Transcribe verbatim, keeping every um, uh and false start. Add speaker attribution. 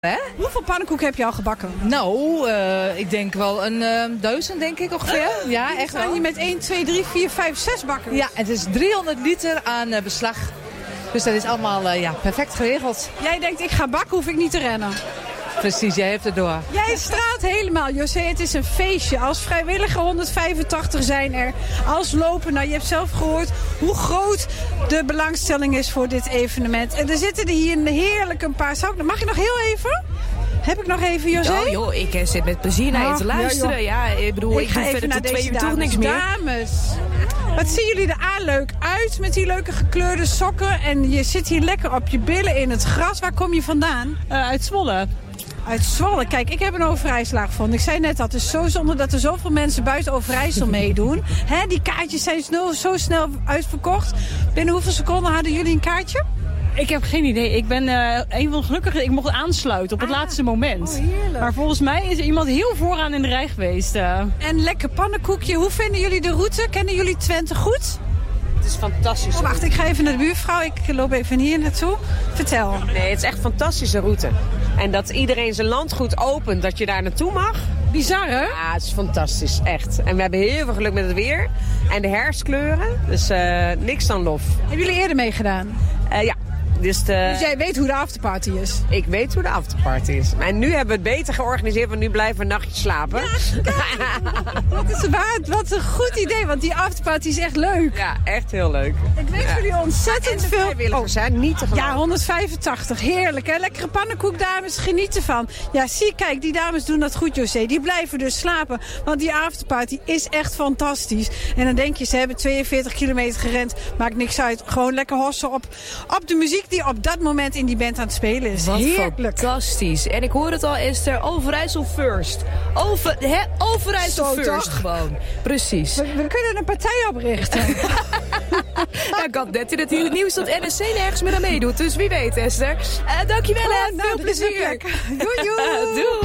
Speaker 1: Hè?
Speaker 2: Hoeveel pannenkoeken heb je al gebakken?
Speaker 1: Nou, uh, ik denk wel een uh, duizend, denk ik ongeveer. Uh, ja, echt wel.
Speaker 2: Staan je met één, twee, drie, vier, vijf, zes bakken?
Speaker 1: Ja, het is driehonderd liter aan uh, beslag. Dus dat is allemaal uh, ja, perfect geregeld.
Speaker 2: Jij denkt, ik ga bakken, hoef ik niet te rennen.
Speaker 1: Precies, jij hebt het door.
Speaker 2: Jij straalt helemaal, José. Het is een feestje. Als vrijwilliger honderdvijfentachtig zijn er. Als lopen, nou je hebt zelf gehoord hoe groot de belangstelling is voor dit evenement. En er zitten er hier een heerlijk een paar... Zou ik, mag je nog heel even? Heb ik nog even, José?
Speaker 3: Oh joh, ik uh, zit met plezier naar je te luisteren. Ja, ja, ik bedoel, ik, ik doe verder tot twee uur toch niks meer.
Speaker 2: Dames, wat zien jullie er aan leuk uit met die leuke gekleurde sokken. En je zit hier lekker op je billen in het gras. Waar kom je vandaan?
Speaker 4: Uh, uit Zwolle.
Speaker 2: Uit Zwolle. Kijk, ik heb een Overijsselaar gevonden. Ik zei net, dat is zo zonde dat er zoveel mensen buiten Overijssel meedoen. Hè, die kaartjes zijn snel, zo snel uitverkocht. Binnen hoeveel seconden hadden jullie een kaartje?
Speaker 4: Ik heb geen idee. Ik ben uh, een van de gelukkigen. Ik mocht aansluiten op het ah, laatste moment.
Speaker 2: Oh, heerlijk.
Speaker 4: Maar volgens mij is er iemand heel vooraan in de rij geweest. Uh.
Speaker 2: En lekker pannenkoekje. Hoe vinden jullie de route? Kennen jullie Twente goed?
Speaker 3: Het is fantastisch.
Speaker 2: Oh, wacht, ik ga even naar de buurvrouw. Ik loop even hier naartoe. Vertel.
Speaker 3: Nee, het is echt een fantastische route. En dat iedereen zijn landgoed opent, dat je daar naartoe mag.
Speaker 2: Bizar, hè?
Speaker 3: Ja, het is fantastisch, echt. En we hebben heel veel geluk met het weer. En de herfstkleuren, dus uh, niks dan lof.
Speaker 2: Hebben jullie eerder meegedaan?
Speaker 3: Uh, ja. Dus, de...
Speaker 2: dus jij weet hoe de afterparty is?
Speaker 3: Ik weet hoe de afterparty is. En nu hebben we het beter georganiseerd, want nu blijven we een nachtje slapen.
Speaker 2: Ja, wat, is waar, wat een goed idee, want die afterparty is echt leuk.
Speaker 3: Ja, echt heel leuk.
Speaker 2: Ik wens ja. jullie ontzettend veel...
Speaker 3: vrijwilligers zijn niet te geloven.
Speaker 2: Ja, honderdvijfentachtig. Heerlijk, hè? Lekkere pannenkoek, dames. Geniet ervan. Ja, zie, kijk, die dames doen dat goed, José. Die blijven dus slapen, want die afterparty is echt fantastisch. En dan denk je, ze hebben tweeënveertig kilometer gerend. Maakt niks uit. Gewoon lekker hossen op, op de muziek die op dat moment in die band aan het spelen is.
Speaker 3: Wat
Speaker 2: heerlijk.
Speaker 3: Fantastisch. En ik hoor het al, Esther. Overijssel first. Over, he, Overijssel
Speaker 2: Zo,
Speaker 3: first
Speaker 2: toch?
Speaker 3: Gewoon. Precies.
Speaker 2: We, we kunnen een partij oprichten.
Speaker 3: Ja, ik had net in het nieuws dat N S C nergens meer aan meedoet. Dus wie weet, Esther. Uh, dankjewel,
Speaker 2: oh,
Speaker 3: en
Speaker 2: nou,
Speaker 3: veel plezier.
Speaker 2: Doei, doei.
Speaker 3: Doei.